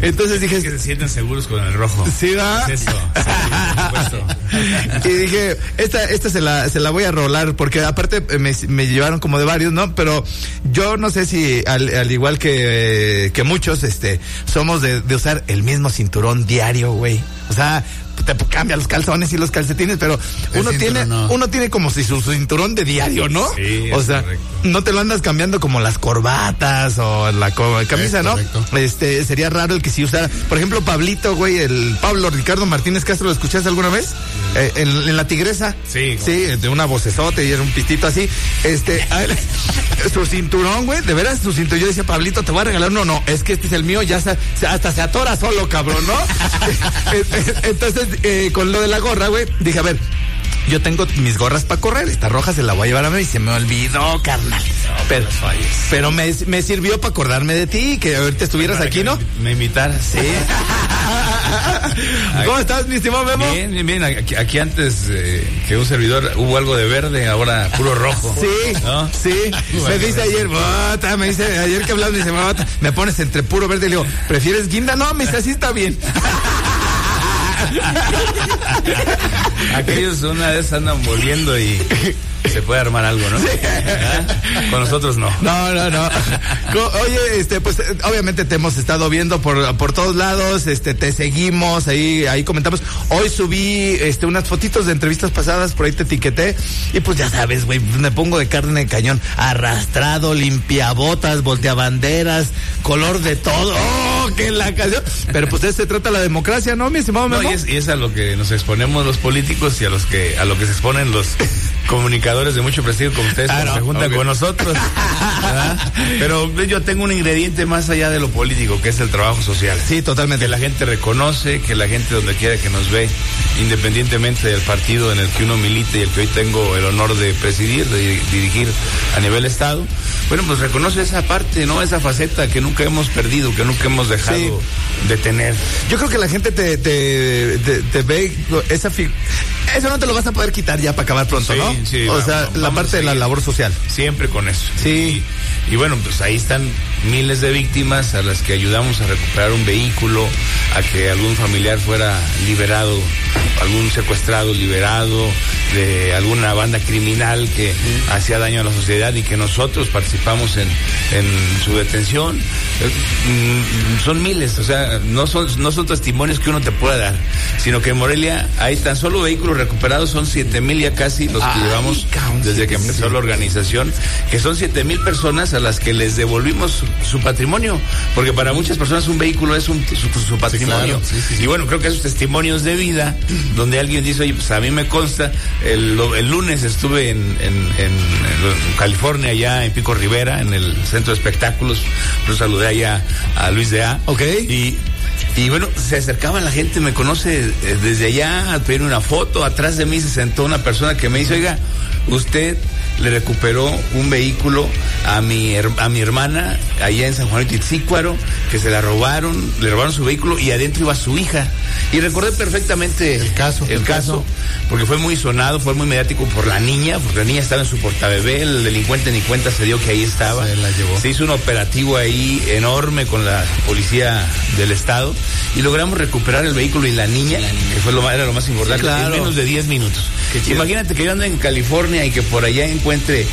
Entonces dije... Es que se sienten seguros con el rojo. Sí, ¿verdad? Es eso. Sí, por supuesto. Y dije, esta se la voy a rolar, porque aparte me llevaron como de varios, ¿no? Pero yo no sé si al igual que muchos, somos de usar el mismo cinturón diario, güey. O sea, te cambia los calzones y los calcetines, pero uno tiene como si su cinturón de diario, ¿no? Sí, o sea, correcto. no te lo andas cambiando como las corbatas o la camisa, ¿no? Correcto. Sería raro el que si usara, por ejemplo, Pablito, güey, el Pablo Ricardo Martínez Castro, ¿lo escuchaste alguna vez? En La Tigresa. Sí. Sí, de una vocesote y era un pistito así. Su cinturón, güey, de veras, su cinturón. Yo decía, Pablito, te voy a regalar uno. No, es que este es el mío, ya hasta se atora solo, cabrón, ¿no? Entonces, con lo de la gorra, güey, dije, a ver, yo tengo mis gorras para correr, esta roja se la voy a llevar a mí y se me olvidó, carnal. Pero me sirvió para acordarme de ti, que ahorita estuvieras Para aquí, que ¿no? Me invitaras. Sí. ¿Cómo estás, mi estimado Memo? Bien. Aquí antes que un servidor hubo algo de verde, ahora puro rojo. Sí, ¿no? sí. Me dice ayer, ayer que hablamos, me dice, bota, me pones entre puro verde y le digo, ¿prefieres guinda? No, me dice, así está bien. Aquellos una vez andan volviendo y se puede armar algo, ¿no? Con nosotros no. No. Oye, pues obviamente te hemos estado viendo por todos lados, te seguimos, ahí comentamos. Hoy subí unas fotitos de entrevistas pasadas, por ahí te etiqueté, y pues ya sabes, güey, me pongo de carne de cañón, arrastrado, limpiabotas, volteabanderas, color de todo. ¡Oh, qué la canción! Pero pues de eso se trata la democracia, ¿no, mi estimado Memo? Y es a lo que nos exponemos los políticos y a lo que se exponen los comunicadores de mucho prestigio como ustedes, que se juntan con nosotros, ¿verdad? Pero yo tengo un ingrediente más allá de lo político, que es el trabajo social. Sí, totalmente. Que la gente reconoce, que la gente donde quiera que nos ve, independientemente del partido en el que uno milite y el que hoy tengo el honor de presidir, de dirigir a nivel estado, bueno, pues reconoce esa parte, ¿no? Esa faceta que nunca hemos perdido, que nunca hemos dejado de tener. Yo creo que la gente te ve eso no te lo vas a poder quitar ya para acabar pronto, ¿no? Sí, o sea, la parte de la labor social. Siempre con eso. Sí. Y bueno, pues ahí están miles de víctimas a las que ayudamos a recuperar un vehículo, a que algún familiar fuera liberado, algún secuestrado liberado de alguna banda criminal que hacía daño a la sociedad y que nosotros participamos en su detención. Son miles, o sea, no son testimonios que uno te pueda dar, sino que en Morelia hay tan solo vehículos recuperados, son 7,000 ya casi los que llevamos desde que empezó la organización, que son 7,000 personas a las que les devolvimos su patrimonio, porque para muchas personas un vehículo es su patrimonio. Sí, claro. Sí. Y bueno, creo que esos testimonios de vida, donde alguien dice, oye, pues a mí me consta, el lunes estuve en California, allá en Pico Rivera, en el centro de espectáculos, yo saludé allá a Luis de A. Ok. Y bueno, se acercaba la gente, me conoce desde allá, a pedir una foto. Atrás de mí se sentó una persona que me dice, oiga, usted le recuperó un vehículo a mi hermana allá en San Juan de Titzícuaro, que le robaron su vehículo y adentro iba su hija. Y recordé perfectamente el caso, porque fue muy sonado, fue muy mediático por la niña, porque la niña estaba en su portabebé, el delincuente ni cuenta se dio que ahí estaba. Se la llevó. Se hizo un operativo ahí enorme con la policía del estado y logramos recuperar el vehículo y la niña, que era lo más importante, claro, en menos de 10 minutos. Imagínate que yo ando en California y que por allá encuentre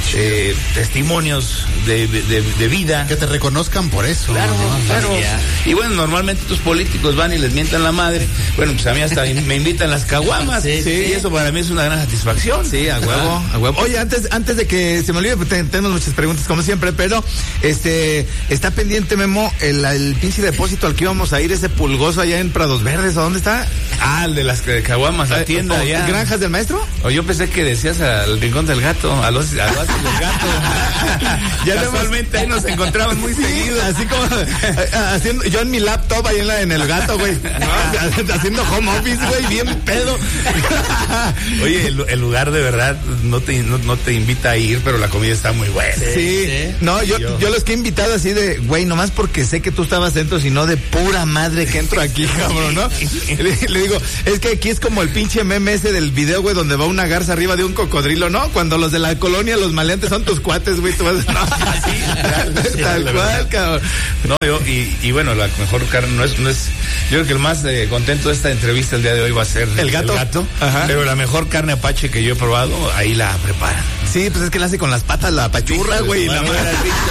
testimonios de vida. Que te reconozcan por eso. Claro, ¿no? claro. Y bueno, normalmente tus políticos van y les mientan la madre. Bueno, pues a mí hasta me invitan las caguamas. Sí. Y eso para mí es una gran satisfacción. Sí, a huevo. Oye, antes de que se me olvide, pues tenemos muchas preguntas como siempre, pero está pendiente, Memo, el pinche depósito al que íbamos a ir, ese pulgoso allá en Prados Verdes, ¿a dónde está? El de las caguamas, la tienda allá. ¿Granjas del Maestro? O yo pensé que decías al Rincón del Gato, al Oasis del Gato. Ya normalmente ahí nos encontramos muy seguido. Así como haciendo, yo en mi laptop ahí en el Gato, güey. haciendo home office, güey, bien pedo. Oye, el lugar de verdad no te invita a ir, pero la comida está muy buena. Sí. No, yo los que he invitado así de, güey, nomás porque sé que tú estabas dentro, sino de pura madre que entro aquí, cabrón, ¿no? Le digo, es que aquí es como el pinche meme ese del video, güey, donde va una garza arriba de un cocodrilo, ¿no? Cuando los de la colonia, los maleantes son tus cuates, güey, tú vas, no, así, tal cual, cabrón. No, y bueno, la mejor carne no es, yo creo que el más contento de esta entrevista el día de hoy va a ser el gato. Ajá. Pero la mejor carne apache que yo he probado, ahí la preparan. Sí, pues es que la hace con las patas la pachurra, güey, la madre.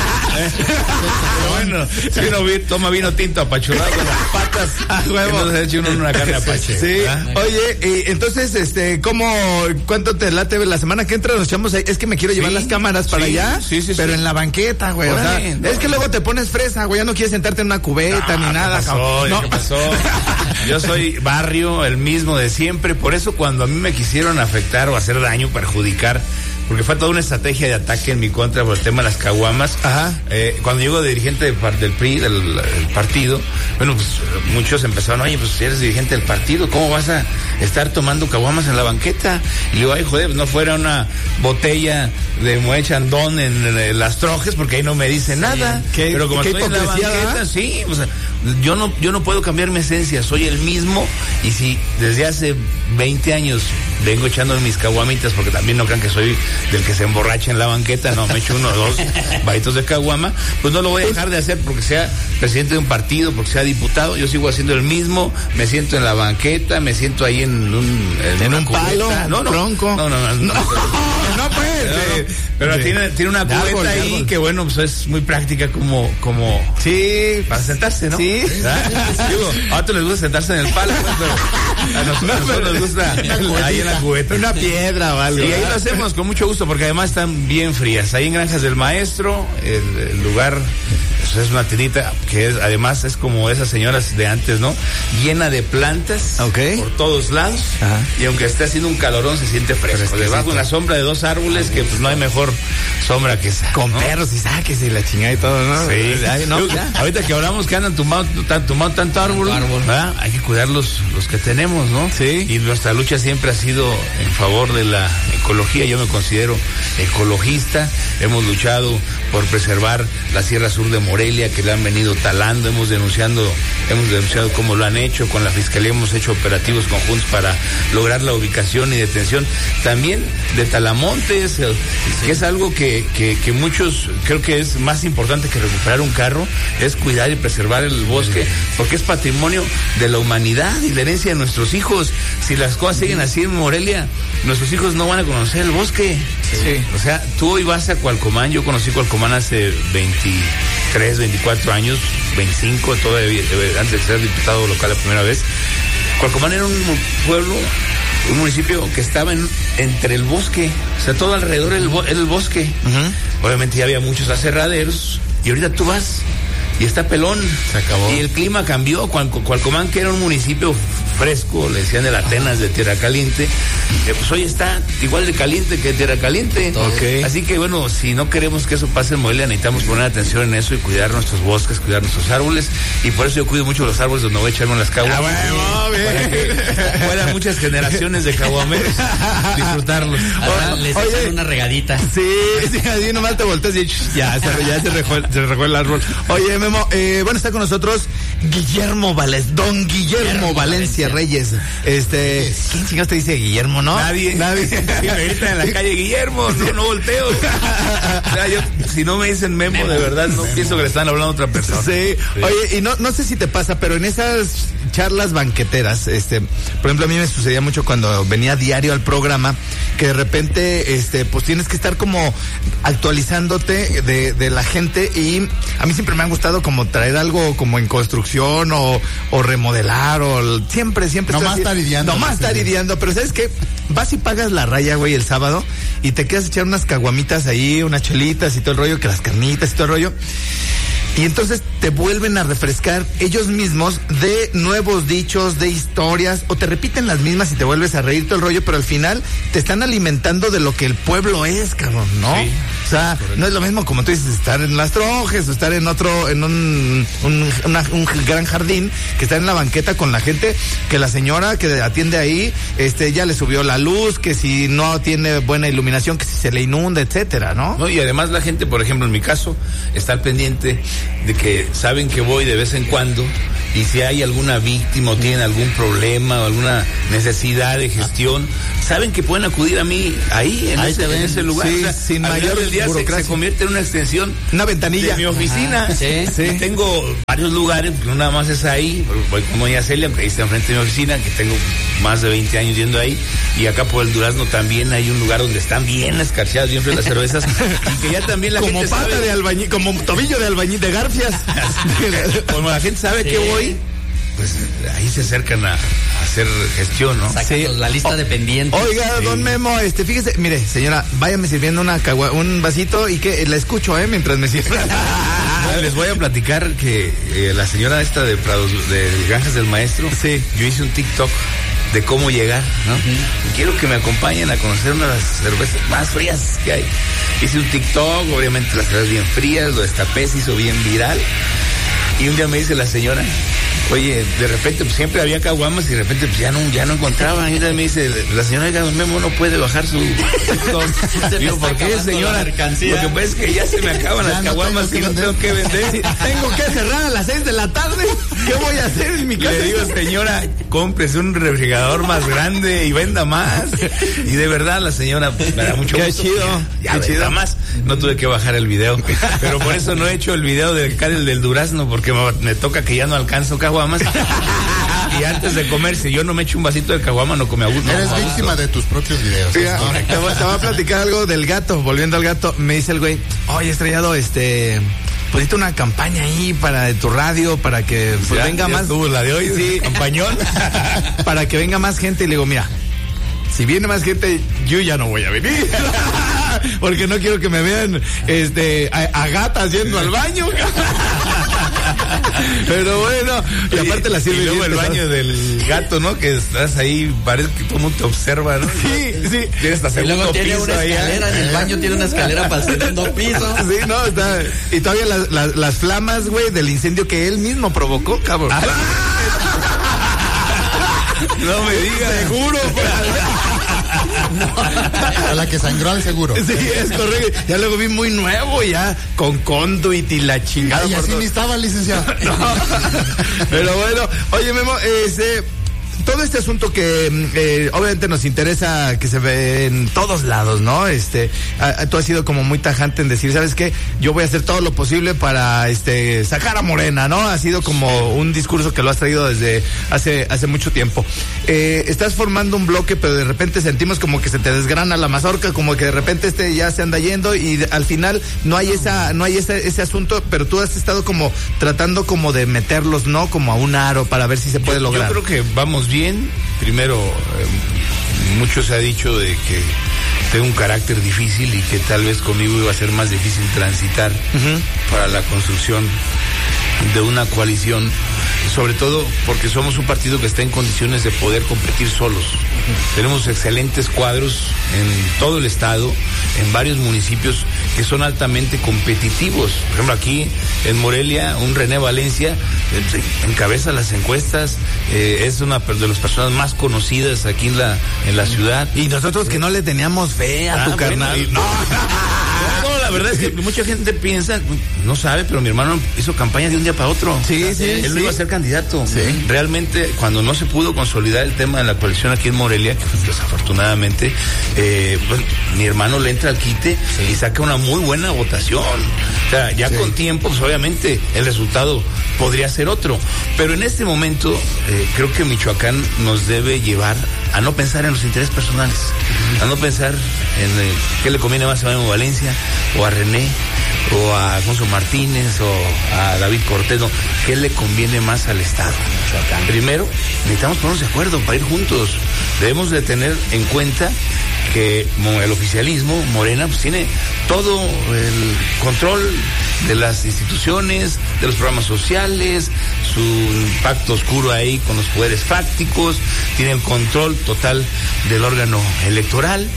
Bueno, si uno toma vino tinto apachurrado con las patas, entonces echa uno una carne apache. Sí. Oye, entonces, ¿cuánto te late la semana que entra? Nos echamos ahí. Es que me quiero llevar las cámaras para allá, pero en la banqueta, güey. O sea, es que luego te pones fresa, güey, ya no quieres sentarte en una cubeta ni nada. ¿Qué pasó? Yo soy barrio, el mismo de siempre, por eso cuando a mí me quisieron afectar o hacer daño, perjudicar, porque fue toda una estrategia de ataque en mi contra por el tema de las caguamas. Ajá. Cuando llego de dirigente del PRI, del partido, bueno, pues muchos empezaron, oye, pues si eres dirigente del partido, ¿cómo vas a estar tomando caguamas en la banqueta? Y digo, ay, joder, no fuera una botella de Moët Chandon en las Trojes, porque ahí no me dice nada. Pero como estoy en la banqueta, sí, o sea, yo no puedo cambiar mi esencia, soy el mismo, y si desde hace 20 años vengo echando mis caguamitas, porque también no crean que soy del que se emborracha en la banqueta, no, me echo 1 o 2 bajitos de caguama, pues no lo voy a dejar de hacer porque sea presidente de un partido, porque sea diputado, yo sigo haciendo el mismo, me siento en la banqueta, me siento ahí en un palo, tronco. No, pues, pero tiene una cubeta ahí que bueno, pues es muy práctica como sí, para sentarse, ¿no? Sí. Digo, a otros les gusta sentarse en el palo, pues, pero a nosotros nos gusta ahí en la cubeta. Una piedra o algo. Y ahí lo hacemos con mucho gusto porque además están bien frías. Ahí en Granjas del Maestro, el lugar pues es una tinita que además es como esas señoras de antes, ¿no? Llena de plantas por todos lados. Ajá. Y aunque esté haciendo un calorón se siente fresco. Debajo de una sombra de 2 árboles que pues no hay mejor sombra que esa. Con perros y sáquese y la chingada y todo, ¿no? Sí. Ay, no, ahorita que hablamos que andan tomando tanto árbol, ¿verdad? Hay que cuidar los que tenemos, ¿no? Sí. Y nuestra lucha siempre ha sido en favor de la ecología. Yo me considero ecologista. Hemos luchado por preservar la Sierra Sur de Morelia, que la han venido talando. Hemos denunciado cómo lo han hecho. Con la Fiscalía hemos hecho operativos conjuntos para lograr la ubicación y detención también de talamontes, que es algo que muchos creo que es más importante que recuperar un carro, es cuidar y preservar el bosque, porque es patrimonio de la humanidad y la herencia de nuestros hijos. Si las cosas siguen así en Morelia, nuestros hijos no van a conocer el bosque. Sí. O sea, tú hoy vas a Cualcomán, yo conocí Cualcomán hace 23, 24 años, 25, todavía, antes de ser diputado local la primera vez. Cualcomán era un pueblo, un municipio que estaba entre el bosque, o sea, todo alrededor era el bosque. Uh-huh. Obviamente ya había muchos aserraderos, y ahorita tú vas y está pelón. Se acabó. Y el clima cambió. Cualcomán, que era un municipio fresco, le decían el Atenas de Tierra Caliente, pues hoy está igual de caliente que Tierra Caliente. Okay. Así que bueno, si no queremos que eso pase en Morelia, necesitamos poner atención en eso y cuidar nuestros bosques, cuidar nuestros árboles, y por eso yo cuido mucho los árboles donde voy a echarme las caguamas. Para que puedan muchas generaciones de caguameros disfrutarlos. Les echan una regadita. Sí, así nomás te volteas y ya se regó el árbol. Oye, Memo, bueno, está con nosotros don Guillermo Valencia Reyes. ¿Quién chingados te dice Guillermo, no? Nadie. Si me gritan en la calle Guillermo, no volteo. O sea, si no me dicen Memo, de verdad no pienso que le están hablando a otra persona. Sí. Oye, y no sé si te pasa, pero en esas charlas banqueteras, por ejemplo, a mí me sucedía mucho cuando venía diario al programa, que de repente, pues tienes que estar como actualizándote de la gente, y a mí siempre me ha gustado como traer algo como en construcción o remodelar, o siempre. Nomás estar ideando. Pero ¿sabes qué? Vas y pagas la raya, güey, el sábado, y te quedas a echar unas caguamitas ahí, unas chelitas y todo el rollo, que las carnitas y todo el rollo. Y entonces te vuelven a refrescar ellos mismos de nuevos dichos, de historias, o te repiten las mismas y te vuelves a reír todo el rollo, pero al final te están alimentando de lo que el pueblo es, cabrón, ¿no? O sea, no es lo mismo como tú dices, estar en Las Trojes, o estar en un gran jardín, que estar en la banqueta con la gente, que la señora que atiende ahí, ya le subió la luz, que si no tiene buena iluminación, que si se le inunda, etcétera, ¿no? No, y además la gente, por ejemplo, en mi caso, está al pendiente de que saben que voy de vez en cuando, y si hay alguna víctima o tienen algún problema o alguna necesidad de gestión, saben que pueden acudir a mí ahí en ese lugar. Sí, o sea, sin mayor burocracia. Se convierte en una extensión, una ventanilla de mi oficina. Ajá, sí. Tengo varios lugares, no nada más es ahí. Voy con doña Celia, aunque ahí está enfrente de mi oficina, que tengo más de 20 años yendo ahí, y acá por el Durazno también hay un lugar donde están bien escarchadas, bien frías las cervezas, y que ya también la como gente pata sabe, de albañil, como tobillo de albañil de garfias. como la gente sabe que voy, pues ahí se acercan a hacer gestión, ¿no? Sácanos la lista de pendientes. Oiga, don Memo, fíjese, mire, señora, váyame sirviendo un vasito y que la escucho, mientras me sirve. Les voy a platicar que la señora esta de Prados, de Granjas del Maestro, sí, yo hice un TikTok de cómo llegar, ¿no? Y quiero que me acompañen a conocer una de las cervezas más frías que hay. Hice un TikTok, obviamente las cervezas bien frías, lo destapé, se hizo bien viral. Y un día me dice la señora, oye, de repente pues, siempre había caguamas y de repente pues, ya no encontraban. Y ella me dice, la señora don Memo no puede bajar su TikTok. Digo, ¿por qué, señora? Lo que pasa es que ya se me acaban las caguamas y no tengo que vender. Tengo que cerrar a las 6 de la tarde. ¿Qué voy a hacer en mi casa? Le digo, señora, cómprese un refrigerador más grande y venda más. Y de verdad la señora me da mucho gusto. Qué chido. Ya chido. Más no tuve que bajar el video. Pero por eso no he hecho el video del Durazno, porque me toca que ya no alcanzo caguamas. Y antes de comer, si yo no me echo un vasito de caguama, no come a gusto. Eres víctima de tus propios videos. Sí, ¿no? Te voy a platicar algo del gato. Volviendo al gato, me dice el güey, oye, Estrellado, pusiste una campaña ahí para tu radio, para que pues, venga más. Estuvo la de hoy, sí, campañón. Para que venga más gente. Y le digo, mira, si viene más gente, yo ya no voy a venir. Porque no quiero que me vean a gatas yendo al baño. Pero bueno, y aparte la sirve. Y luego el baño del gato, ¿no? Que estás ahí, parece que todo el mundo te observa, ¿no? Sí. Tiene hasta segundo tiene piso una escalera, en el baño tiene una escalera para el segundo piso. Sí, no, está. Y todavía las flamas, güey, del incendio que él mismo provocó, cabrón. No me digas. Seguro, A la que sangró al seguro. Sí, es correcto. Ya luego vi muy nuevo, ya con conduit y la chingada. Y así ni estaba, licenciado. No. Pero bueno, oye, Memo, todo este asunto que obviamente nos interesa, que se ve en todos lados, ¿no? Tú has sido como muy tajante en decir, ¿sabes qué? Yo voy a hacer todo lo posible para sacar a Morena, ¿no? Ha sido como un discurso que lo has traído desde hace mucho tiempo. Estás formando un bloque, pero de repente sentimos como que se te desgrana la mazorca, como que de repente ya se anda yendo y al final no hay ese asunto, pero tú has estado como tratando como de meterlos, ¿no? Como a un aro para ver si se puede lograr. Yo creo que vamos bien. Primero, mucho se ha dicho de que tengo un carácter difícil y que tal vez conmigo iba a ser más difícil transitar para la construcción de una coalición, sobre todo porque somos un partido que está en condiciones de poder competir solos. Tenemos excelentes cuadros en todo el estado, en varios municipios que son altamente competitivos. Por ejemplo, aquí en Morelia, un René Valencia encabeza las encuestas, es una de las personas más conocidas aquí en la ciudad. Y nosotros que no le teníamos fe a tu carnal. No, la verdad es que mucha gente piensa, no sabe, pero mi hermano hizo campaña de un día para otro. Sí. Él no iba a ser candidato. Sí. Realmente, cuando no se pudo consolidar el tema de la coalición aquí en Morelia, que desafortunadamente, pues, mi hermano le entra al quite y saca una muy buena votación. O sea, ya con tiempo, pues obviamente el resultado podría ser otro. Pero en este momento, creo que Michoacán nos debe llevar a no pensar en los intereses personales, a no pensar en qué le conviene más a Memo Valencia, o a René, o a Alfonso Martínez, o a David Cortés, no, qué le conviene más al Estado. Primero, necesitamos ponernos de acuerdo para ir juntos. Debemos de tener en cuenta que el oficialismo, Morena, pues tiene todo el control de las instituciones, de los programas sociales, su pacto oscuro ahí con los poderes fácticos, tiene el control total del órgano electoral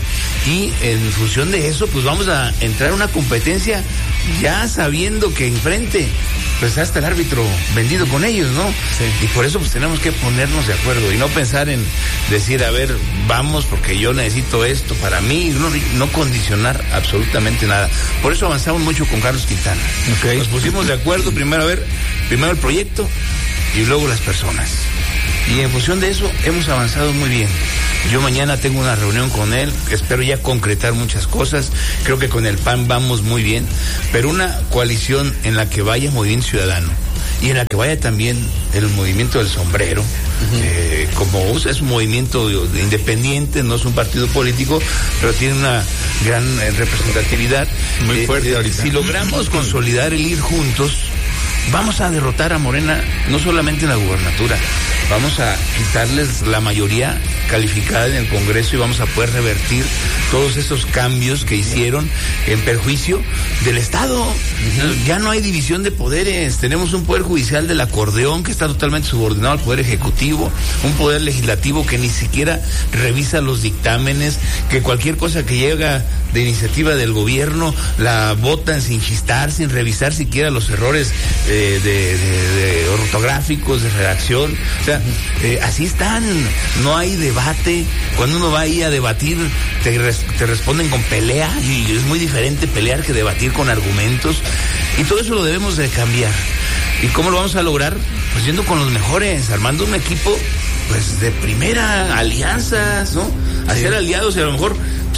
y en función de eso, pues vamos a entrar a una competencia ya sabiendo que enfrente pues hasta el árbitro vendido con ellos, ¿no? Sí. Y por eso pues tenemos que ponernos de acuerdo y no pensar en decir, a ver, vamos porque yo necesito esto para mí, no condicionar absolutamente nada. Por eso avanzamos mucho con Carlos Quintana. Okay. Nos pusimos de acuerdo, primero el proyecto y luego las personas. Y en función de eso hemos avanzado muy bien. Yo mañana tengo una reunión con él, espero ya concretar muchas cosas, creo que con el PAN vamos muy bien, pero una coalición en la que vaya Movimiento Ciudadano y en la que vaya también el Movimiento del Sombrero, como es un movimiento independiente, no es un partido político, pero tiene una gran representatividad. Muy fuerte ahorita. Si logramos consolidar el ir juntos, vamos a derrotar a Morena, no solamente en la gubernatura, vamos a quitarles la mayoría calificada en el Congreso y vamos a poder revertir todos esos cambios que hicieron en perjuicio del Estado. Ya no hay división de poderes, tenemos un poder judicial del acordeón que está totalmente subordinado al poder ejecutivo, un poder legislativo que ni siquiera revisa los dictámenes, que cualquier cosa que llega de iniciativa del gobierno la votan sin chistar, sin revisar siquiera los errores de ortográficos, de redacción. O sea, así están, no hay debate. Cuando uno va ahí a debatir, te responden con pelea, y es muy diferente pelear que debatir con argumentos, y todo eso lo debemos de cambiar. ¿Y cómo lo vamos a lograr? Pues yendo con los mejores, armando un equipo pues de primera, alianzas, ¿no? Hacer aliados, y a lo mejor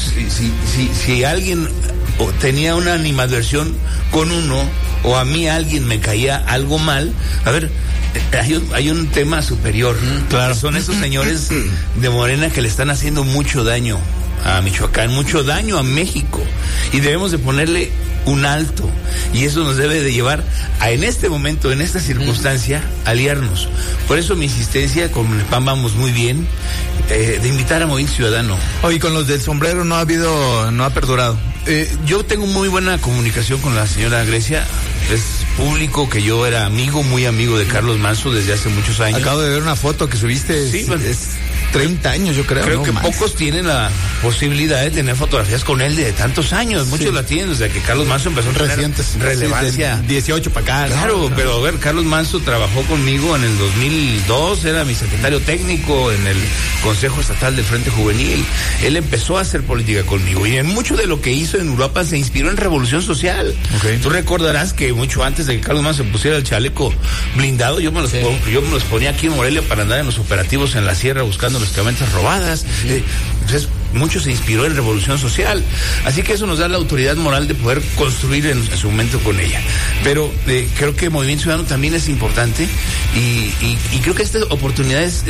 si alguien tenía una animadversión con uno, o a mí alguien me caía algo mal, a ver, hay un tema superior. Claro. Son esos señores de Morena que le están haciendo mucho daño a Michoacán, mucho daño a México, y debemos de ponerle un alto, y eso nos debe de llevar a, en este momento, en esta circunstancia, aliarnos. Por eso mi insistencia, con el PAN vamos muy bien, de invitar a Movimiento Ciudadano. Oye, con los del sombrero no ha perdurado. Yo tengo muy buena comunicación con la señora Grecia, es público que yo era muy amigo de Carlos Manso desde hace muchos años. Acabo de ver una foto que subiste. Sí, es 30 años, yo creo. Creo que más. Pocos tienen la posibilidad de tener fotografías con él de tantos años. Muchos la tienen desde que Carlos Manso empezó a tener relevancia. 18 para acá. Claro, ¿no? Pero a ver, Carlos Manso trabajó conmigo en el 2002, era mi secretario técnico en el Consejo Estatal del Frente Juvenil. Él empezó a hacer política conmigo, y en mucho de lo que hizo en Europa se inspiró en Revolución Social. Okay. Tú recordarás que mucho antes de que Carlos Manso pusiera el chaleco blindado, yo me los ponía aquí en Morelia para andar en los operativos en la sierra buscando las camionetas robadas. Entonces, mucho se inspiró en Revolución Social. Así que eso nos da la autoridad moral de poder construir en su momento con ella. Pero creo que Movimiento Ciudadano también es importante, y creo que esta oportunidad es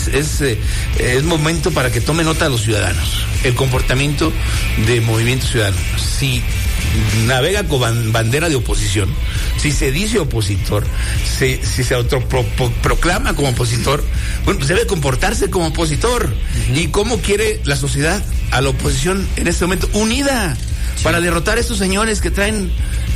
momento para que tome nota a los ciudadanos. El comportamiento de Movimiento Ciudadano. Si navega con bandera de oposición, si se dice opositor, si se autoproclama como opositor, bueno, pues debe comportarse como opositor. ¿Y cómo quiere la sociedad a la oposición en este momento? Unida, para derrotar a estos señores que traen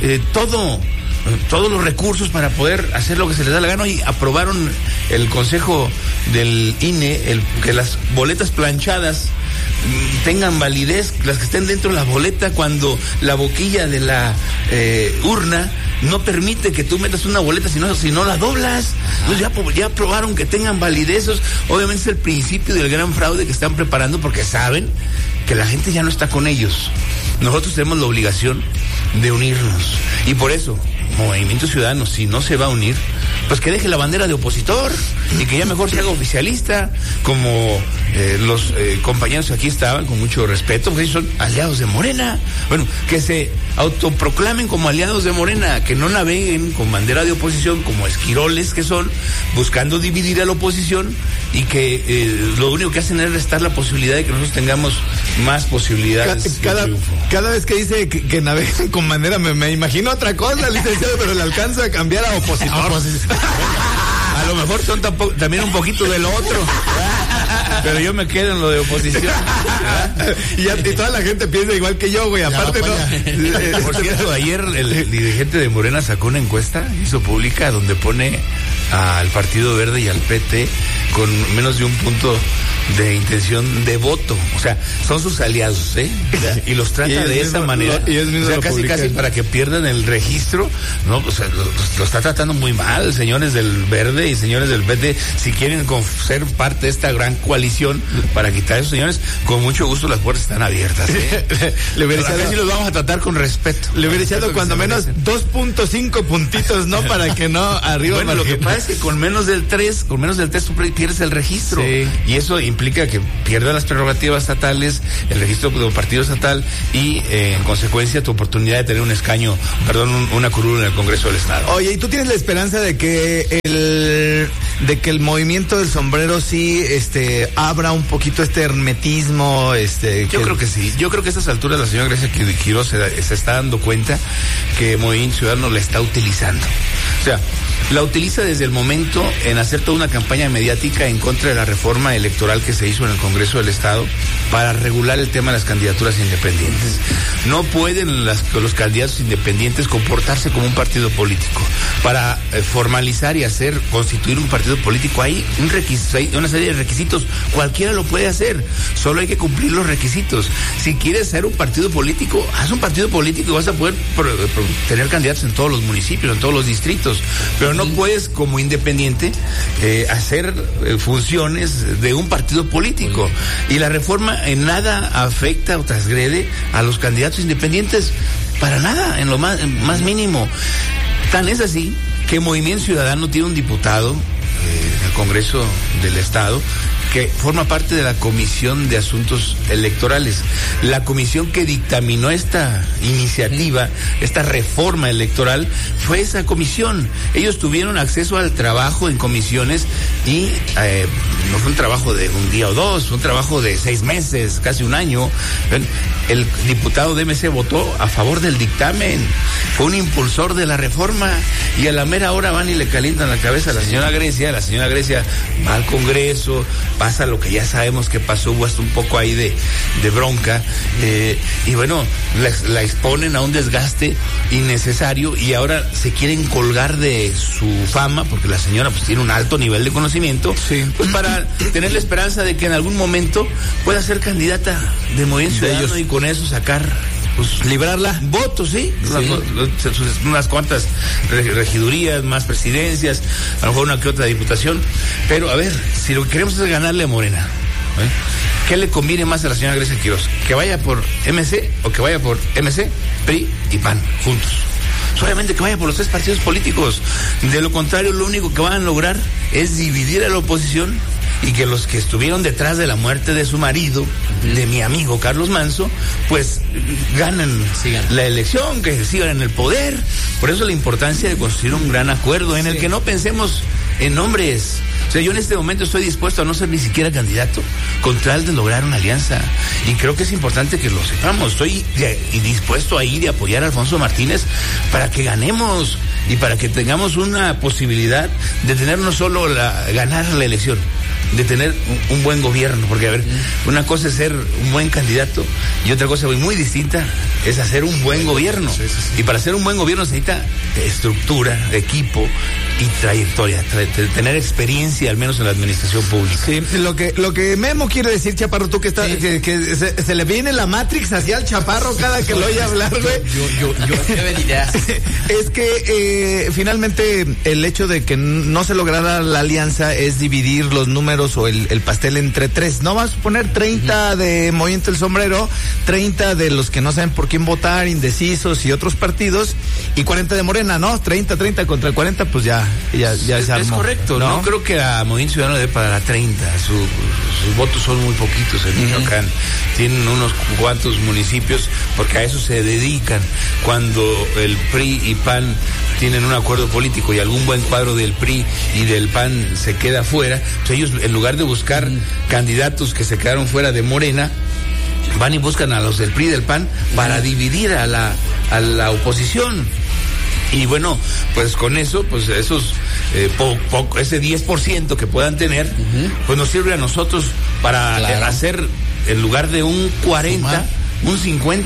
todos los recursos para poder hacer lo que se les da la gana. Y aprobaron el Consejo del INE que las boletas planchadas tengan validez, las que estén dentro de la boleta, cuando la boquilla de la urna no permite que tú metas una boleta si no la doblas. Entonces ya aprobaron que tengan validez. Obviamente es el principio del gran fraude que están preparando, porque saben que la gente ya no está con ellos. Nosotros tenemos la obligación de unirnos, y por eso Movimiento Ciudadano, si no se va a unir, pues que deje la bandera de opositor y que ya mejor se haga oficialista, como los compañeros que aquí estaban, con mucho respeto, porque ellos son aliados de Morena. Bueno, que se autoproclamen como aliados de Morena, que no naveguen con bandera de oposición como esquiroles que son, buscando dividir a la oposición, y que lo único que hacen es restar la posibilidad de que nosotros tengamos más posibilidades de triunfo. Cada vez que dice que navegan con bandera, me imagino otra cosa, licenciado, pero le alcanza a cambiar a opositor. A lo mejor son también un poquito de lo otro, pero yo me quedo en lo de oposición. Y toda la gente piensa igual que yo, güey. Aparte, no. Por cierto, ayer el dirigente de Morena sacó una encuesta, hizo pública, donde pone al Partido Verde y al PT con menos de un punto de intención de voto. O sea, son sus aliados, ¿eh? Y los trata de esa manera. O sea, casi para que pierdan el registro, ¿no? O sea, lo está tratando muy mal, señores del Verde y señores del PT. Si quieren ser parte de esta gran coalición para quitar a esos señores, con mucho gusto las puertas están abiertas, ¿eh? Le hubiera echado, así los vamos a tratar con respeto. Le hubiera echado cuando menos 2.5 puntitos, ¿no? Para que no arriba. Bueno, lo que pasa es que con menos del 3 tú pierdes el registro. Sí. Y eso implica que pierdas las prerrogativas estatales, el registro de un partido estatal y, en consecuencia, tu oportunidad de tener una curul en el Congreso del Estado. Oye, ¿y tú tienes la esperanza de que el movimiento del sombrero sí abra un poquito este hermetismo? Yo creo que sí. Yo creo que a estas alturas la señora Grecia Quiroz se está dando cuenta que Movimiento Ciudadano la está utilizando. O sea, la utiliza desde el momento en hacer toda una campaña mediática en contra de la reforma electoral que se hizo en el Congreso del Estado para regular el tema de las candidaturas independientes. No pueden los candidatos independientes comportarse como un partido político. Para formalizar y constituir un partido político hay una serie de requisitos. Cualquiera lo puede hacer, solo hay que cumplir los requisitos. Si quieres ser un partido político, haz un partido político y vas a poder tener candidatos en todos los municipios, en todos los distritos, pero no puedes como independiente hacer funciones de un partido político. Y la reforma en nada afecta o transgrede a los candidatos independientes, para nada, en lo más mínimo. Tan es así que Movimiento Ciudadano tiene un diputado en el Congreso del Estado que forma parte de la Comisión de Asuntos Electorales. La comisión que dictaminó esta iniciativa, esta reforma electoral, fue esa comisión. Ellos tuvieron acceso al trabajo en comisiones y no fue un trabajo de un día o dos, fue un trabajo de 6 meses, casi un año. El diputado de MC votó a favor del dictamen, fue un impulsor de la reforma, y a la mera hora van y le calientan la cabeza a la señora Grecia va al Congreso, pasa lo que ya sabemos que pasó, hubo hasta un poco ahí de bronca, y bueno, la exponen a un desgaste innecesario, y ahora se quieren colgar de su fama, porque la señora pues tiene un alto nivel de conocimiento, sí, pues para tener la esperanza de que en algún momento pueda ser candidata de Movimiento Ciudadano y con eso sacar, pues, librarla votos, ¿sí? Unas cuantas regidurías, más presidencias, a lo mejor una que otra diputación. Pero a ver, si lo que queremos es ganarle a Morena, ¿qué le conviene más a la señora Grecia Quiroz? ¿Que vaya por MC o que vaya por MC, PRI y PAN juntos? Solamente que vaya por los 3 partidos políticos. De lo contrario, lo único que van a lograr es dividir a la oposición, y que los que estuvieron detrás de la muerte de su marido, de mi amigo Carlos Manso, pues ganan la elección, que sigan en el poder. Por eso la importancia de construir un gran acuerdo en el que no pensemos en nombres. O sea, yo en este momento estoy dispuesto a no ser ni siquiera candidato con tal de lograr una alianza, y creo que es importante que lo sepamos. Estoy dispuesto a ir y apoyar a Alfonso Martínez para que ganemos y para que tengamos una posibilidad de tener no solo ganar la elección, de tener un buen gobierno, porque a ver, una cosa es ser un buen candidato y otra cosa muy distinta es hacer un buen gobierno. Y para hacer un buen gobierno se necesita estructura, equipo y trayectoria, tener experiencia al menos en la administración pública. Sí, lo que Memo quiere decir, Chaparro, tú que estás, que se le viene la Matrix hacia el Chaparro cada que lo oye hablar, güey. Yo es que finalmente el hecho de que no se lograra la alianza es dividir los números o el pastel entre 3. No vas a poner 30 de Movimiento El Sombrero, 30 de los que no saben por quién votar, indecisos y otros partidos, y 40 de Morena, ¿no? 30 contra el 40, pues ya se armó. Es correcto, ¿no? Creo que a Movimiento Ciudadano debe para la 30. Sus votos son muy poquitos en Michoacán. Tienen unos cuantos municipios, porque a eso se dedican. Cuando el PRI y PAN tienen un acuerdo político y algún buen cuadro del PRI y del PAN se queda fuera, pues ellos, en lugar de buscar candidatos que se quedaron fuera de Morena, van y buscan a los del PRI y del PAN para dividir a la oposición. Y bueno, pues con eso, pues esos ese 10% que puedan tener, pues nos sirve a nosotros para hacer, en lugar de un 40, un 50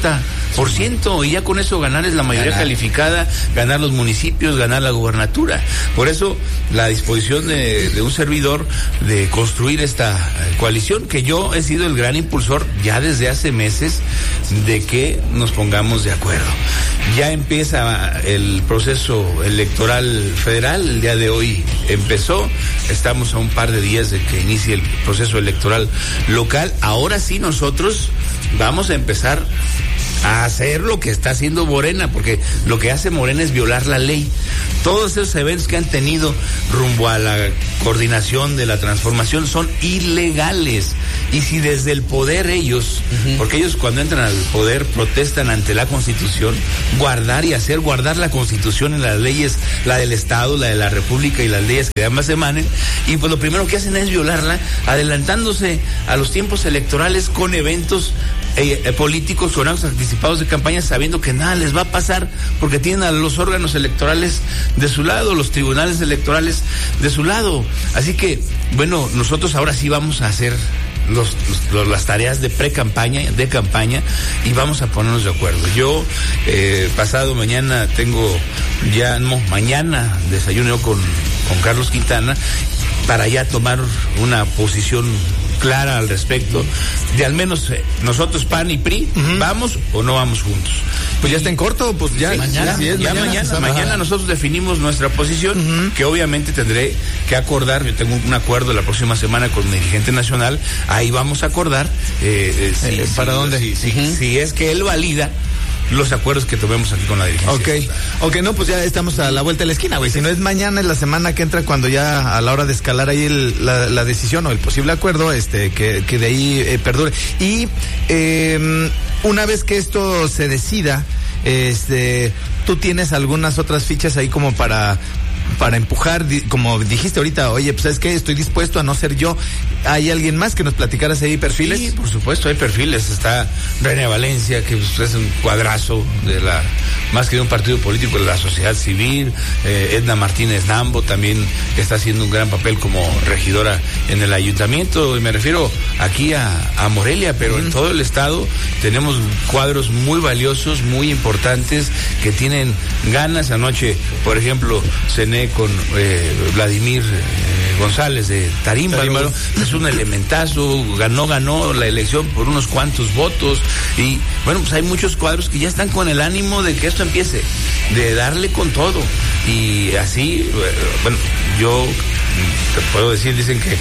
y ya con eso ganar es la mayoría calificada, ganar los municipios, ganar la gubernatura. Por eso la disposición de un servidor de construir esta coalición, que yo he sido el gran impulsor ya desde hace meses de que nos pongamos de acuerdo. Ya empieza el proceso electoral federal, el día de hoy empezó, estamos a un par de días de que inicie el proceso electoral local. Ahora sí nosotros vamos a empezar a hacer lo que está haciendo Morena, porque lo que hace Morena es violar la ley. Todos esos eventos que han tenido rumbo a la coordinación de la transformación son ilegales. Y si desde el poder ellos, porque ellos cuando entran al poder protestan ante la Constitución, guardar la Constitución en las leyes, la del Estado, la de la República y las leyes que ambas emanen, y pues lo primero que hacen es violarla, adelantándose a los tiempos electorales con eventos políticos, con actos anticipados de campaña, sabiendo que nada les va a pasar porque tienen a los órganos electorales de su lado, los tribunales electorales de su lado. Así que, bueno, nosotros ahora sí vamos a hacer las tareas de pre-campaña, de campaña, y vamos a ponernos de acuerdo. Yo, pasado mañana mañana desayuno con Carlos Quintana para ya tomar una posición clara al respecto de al menos nosotros PAN y PRI, ¿vamos o no vamos juntos? Pues ya está en corto, pues ya. Sí, mañana nosotros definimos nuestra posición, que obviamente tendré que acordar. Yo tengo un acuerdo la próxima semana con mi dirigente nacional, ahí vamos a acordar ¿para dónde? Si es que él valida los acuerdos que tomemos aquí con la dirigencia. Ok, no, pues ya estamos a la vuelta de la esquina, güey. Si no es mañana, es la semana que entra, cuando ya a la hora de escalar ahí la decisión o el posible acuerdo, que de ahí perdure. Y una vez que esto se decida, tú tienes algunas otras fichas ahí como para empujar, como dijiste ahorita, oye, pues ¿sabes qué? Estoy dispuesto a no ser yo. ¿Hay alguien más que nos platicaras ahí perfiles? Sí, por supuesto, hay perfiles. Está René Valencia, que es un cuadrazo más que de un partido político, de la sociedad civil. Edna Martínez Nambo también está haciendo un gran papel como regidora en el ayuntamiento. Y me refiero aquí a Morelia, pero en todo el estado tenemos cuadros muy valiosos, muy importantes, que tienen ganas. Anoche, por ejemplo, cené con Vladimir González de Tarímbaro. Es un elementazo, ganó la elección por unos cuantos votos, y bueno, pues hay muchos cuadros que ya están con el ánimo de que esto empiece, de darle con todo, y así, bueno, yo te puedo decir, dicen que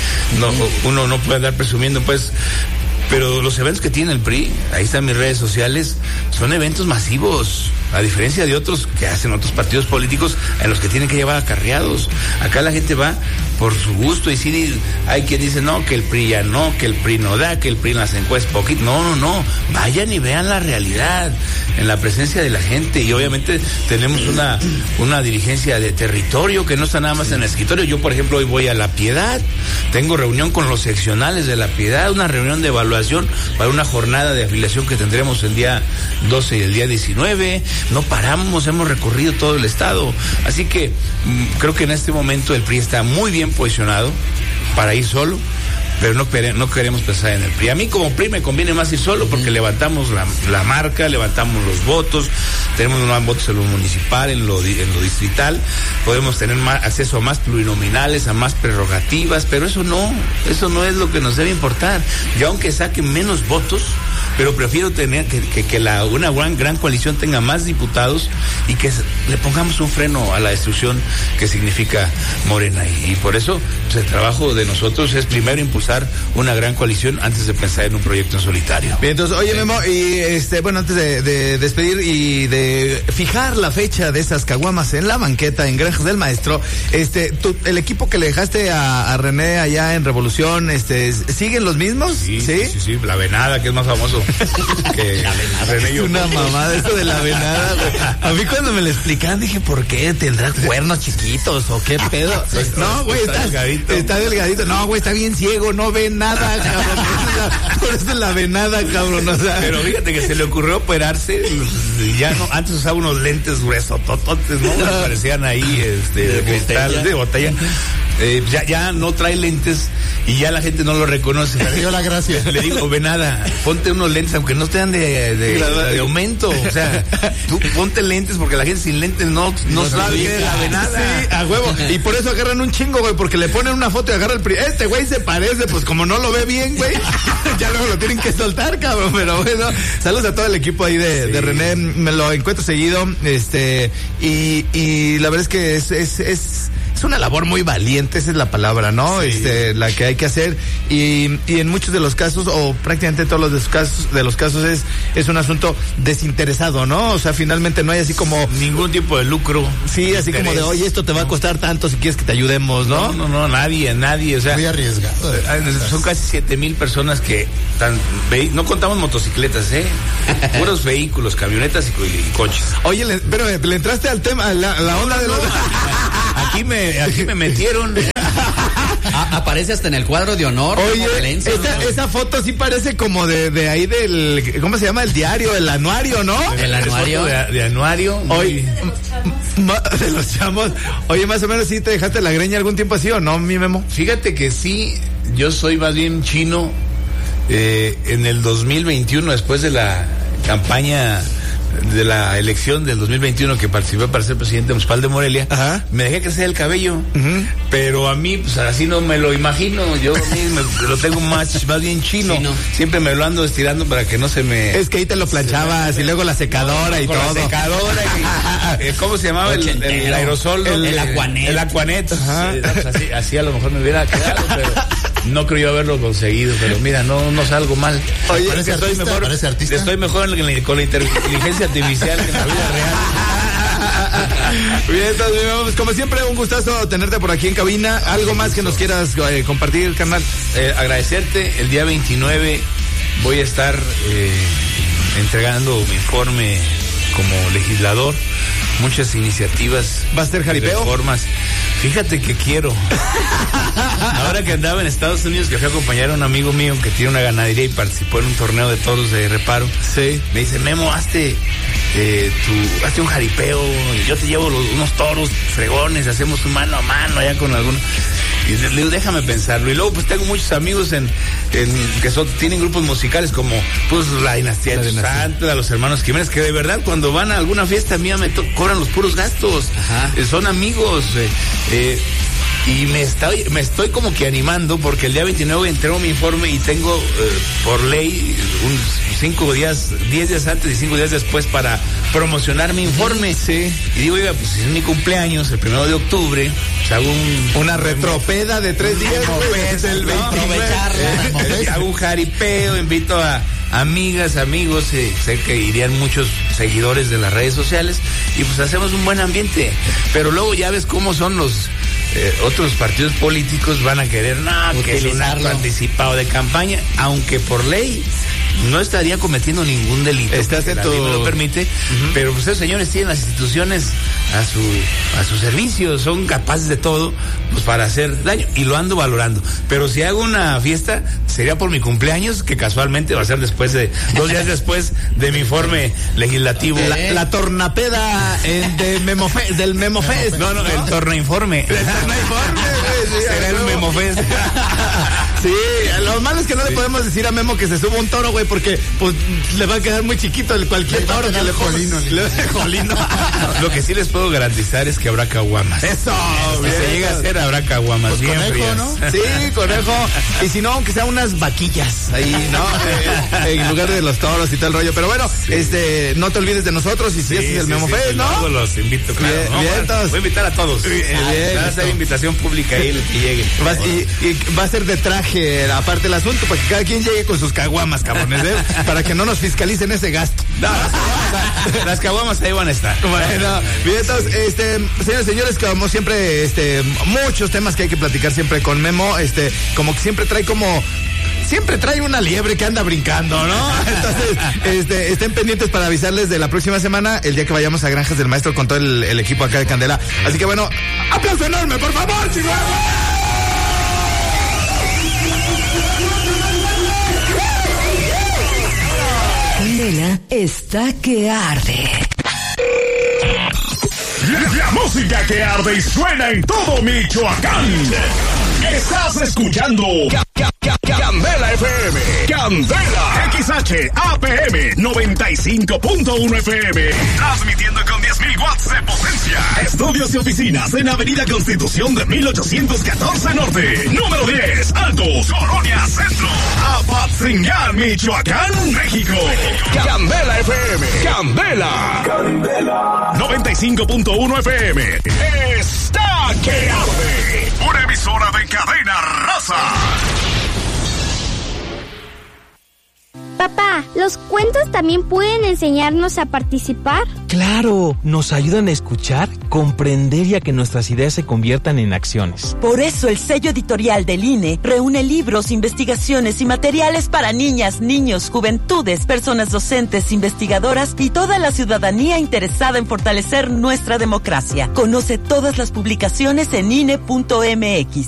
uno no puede andar presumiendo, pues, pero los eventos que tiene el PRI, ahí están mis redes sociales, son eventos masivos, a diferencia de otros que hacen otros partidos políticos en los que tienen que llevar acarreados. Acá la gente va por su gusto, y sí hay quien dice no, que el PRI ya no, que el PRI no da, que el PRI en las encuestas poquito. No, vayan y vean la realidad en la presencia de la gente, y obviamente tenemos una dirigencia de territorio que no está nada más en el escritorio. Yo, por ejemplo, hoy voy a La Piedad, tengo reunión con los seccionales de La Piedad, una reunión de evaluación para una jornada de afiliación que tendremos el día 12 y el día 19. No paramos, hemos recorrido todo el estado, así que creo que en este momento el PRI está muy bien posicionado para ir solo, pero no queremos pensar en el PRI. A mí como PRI me conviene más ir solo, porque levantamos la marca, levantamos los votos, tenemos más votos en lo municipal, en lo distrital, podemos tener más acceso a más plurinominales, a más prerrogativas, pero eso no es lo que nos debe importar. Yo, aunque saquen menos votos, pero prefiero tener que una gran coalición tenga más diputados, y que le pongamos un freno a la destrucción que significa Morena, y por eso pues, el trabajo de nosotros es primero impulsar una gran coalición antes de pensar en un proyecto en solitario. Bien, entonces, oye, Memo, y bueno, antes de despedir y de fijar la fecha de esas caguamas en la banqueta en Granjas del Maestro, el equipo que le dejaste a René allá en Revolución, ¿siguen los mismos? Sí, la venada, que es más famoso que René. Es una mamada eso de la venada, güey. A mí cuando me lo explicaban dije, ¿por qué? ¿Tendrá cuernos chiquitos o qué pedo? No, güey, está delgadito. No, güey, está bien ciego, no ve nada, cabrón. Por eso es la venada, cabrón. O sea. Pero fíjate que se le ocurrió operarse, ya no, antes usaba unos lentes gruesos, tototes, ¿no? Parecían ahí, de cristal, de botella. ya no trae lentes y ya la gente no lo reconoce. Le dio la gracia. Le digo, Venada, ponte unos lentes, aunque no te dan de aumento. O sea, tú ponte lentes porque la gente sin lentes no sabe qué es la Venada. Sí, a huevo. Y por eso agarran un chingo, güey, porque le ponen una foto y agarra este güey se parece, pues como no lo ve bien, güey, ya luego lo tienen que soltar, cabrón. Pero bueno, saludos a todo el equipo ahí de René, me lo encuentro seguido, y la verdad es que es una labor muy valiente, esa es la palabra, ¿no? Sí. La que hay que hacer, y en muchos de los casos, o prácticamente todos de los casos es un asunto desinteresado, ¿no? O sea, finalmente no hay así como ningún tipo de lucro. Sí, así como de, oye, esto te va a costar tanto si quieres que te ayudemos, ¿no? No, nadie, o sea. Muy arriesgado. Son casi 7,000 personas que no contamos motocicletas, puros vehículos, camionetas y coches. Oye, pero le entraste al tema, la onda de los... Aquí me metieron. Aparece hasta en el cuadro de honor. Oye, esa foto sí parece como de ahí del, ¿cómo se llama? El diario, el anuario, ¿no? El anuario. De anuario. Oye, de los chamos. Oye, más o menos sí te dejaste la greña algún tiempo así, ¿o no, mi Memo? Fíjate que sí, yo soy más bien chino. En el 2021, después de la campaña de la elección del 2021 que participé para ser presidente municipal de Morelia, ajá, me dejé crecer el cabello, pero a mí, pues así no me lo imagino, yo lo tengo más bien chino, siempre me lo ando estirando para que no se me... Es que ahí te lo planchabas y luego la secadora y todo. La secadora y, ¿cómo se llamaba? El aerosol. El Aquanet. El Aquanet. Así a lo mejor me hubiera quedado, pero... No creo yo haberlo conseguido, pero mira, no salgo mal. Oye, ¿parece artista? Estoy mejor con la inteligencia artificial que en la vida real. Bien, entonces, como siempre, un gustazo tenerte por aquí en cabina. ¿Algo más que nos quieras compartir, carnal? Agradecerte. El día 29 voy a estar entregando mi informe como legislador. Muchas iniciativas. ¿Va a ser jaripeo? Reformas. Fíjate que quiero. Ahora que andaba en Estados Unidos, que fui a acompañar a un amigo mío que tiene una ganadería y participó en un torneo de toros de reparo. Sí. Me dice, Memo, hazte un jaripeo, yo te llevo unos toros fregones, hacemos un mano a mano allá con alguno. Y le digo, déjame pensarlo. Y luego pues tengo muchos amigos que tienen grupos musicales como pues la Dinastía de Santa, los hermanos Jiménez, que de verdad cuando van a alguna fiesta mía me cobran los puros gastos. Son amigos. Y me estoy como que animando porque el día 29 entrego mi informe y tengo por ley 10 días antes y 5 días después para promocionar mi informe. Sí. Y digo, oiga, pues es mi cumpleaños, el 1 de octubre, pues hago una retropeda de 3 días, pues, el 29. Hago un jaripeo, invito a amigas, amigos, sé que irían muchos seguidores de las redes sociales y pues hacemos un buen ambiente. Pero luego ya ves cómo son los otros partidos políticos, van a querer que es un acto anticipado de campaña, aunque por ley no estaría cometiendo ningún delito. Estás en la ley me lo permite, pero pues esos señores tienen las instituciones a su servicio, son capaces de todo pues para hacer daño y lo ando valorando. Pero si hago una fiesta sería por mi cumpleaños, que casualmente va a ser 2 días después de mi informe legislativo. La tornapeda del Memofest. No, el tornainforme. Será el Memofest. Sí, lo malo es que no le podemos decir a Memo que se suba un toro, güey, porque pues le va a quedar muy chiquito cualquier toro que le jolino. Lo que sí les puedo garantizar es que habrá caguamas. Eso, si se llega a hacer, habrá caguamas pues bien conejo, frías. ¿no? Sí, conejo. Y si no, aunque sea unas vaquillas ahí, ¿no? En lugar de los toros y tal rollo. Pero bueno, no te olvides de nosotros y si es el Memofest, ¿no? Todos los invito, claro. Voy a invitar a todos. Va a ser invitación pública ahí el que llegue. Y va a ser de traje, aparte el asunto, para que cada quien llegue con sus caguamas, cabrones, para que no nos fiscalicen ese gasto. No, las caguamas ahí van a estar. Bueno, bien, entonces, señores, señores, como siempre, muchos temas que hay que platicar siempre con Memo, como que siempre trae una liebre que anda brincando, ¿no? Entonces, estén pendientes para avisarles de la próxima semana, el día que vayamos a Granjas del Maestro con todo el equipo acá de Candela. Así que bueno, aplauso enorme, por favor, Chihuahua. Candela está que arde. La música que arde y suena en todo Michoacán. Estás escuchando Candela FM. Candela. XHAPM 95.1 FM. Transmitiendo con 10.000 watts de potencia. Estudios y oficinas en Avenida Constitución de 1814 Norte. Número 10, Altos, Colonia Centro. Apatzingán, Michoacán, México. Candela FM. Candela. 95.1 FM. Está que arde. Una emisora de cadena raza. Papá, ¿los cuentos también pueden enseñarnos a participar? ¡Claro! Nos ayudan a escuchar, comprender y a que nuestras ideas se conviertan en acciones. Por eso el sello editorial del INE reúne libros, investigaciones y materiales para niñas, niños, juventudes, personas docentes, investigadoras y toda la ciudadanía interesada en fortalecer nuestra democracia. Conoce todas las publicaciones en INE.mx.